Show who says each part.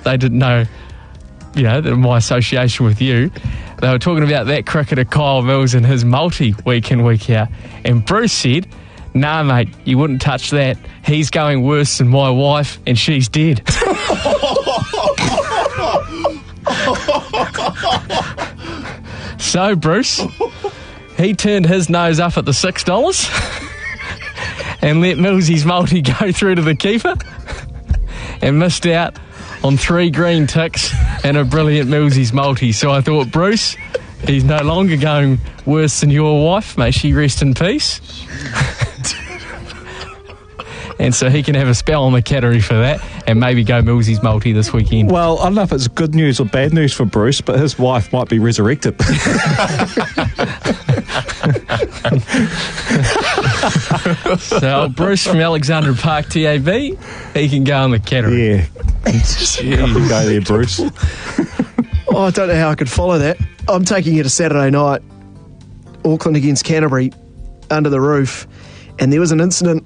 Speaker 1: they didn't know, my association with you. They were talking about that cricketer Kyle Mills and his multi week in, week out. And Bruce said, "Nah, mate, you wouldn't touch that. He's going worse than my wife, and she's dead." So Bruce, he turned his nose up at the $6 and let Millsy's multi go through to the keeper and missed out on 3 green ticks and a brilliant Millsy's multi. So I thought, Bruce, he's no longer going worse than your wife. May she rest in peace. And so he can have a spell on the cattery for that and maybe go Millsy's multi this weekend.
Speaker 2: Well, I don't know if it's good news or bad news for Bruce, but his wife might be resurrected.
Speaker 1: So Bruce from Alexandra Park TAB, he can go on the cattery.
Speaker 2: Yeah. You can go there, Bruce.
Speaker 3: I don't know how I could follow that. I'm taking it a Saturday night, Auckland against Canterbury, under the roof, and there was an incident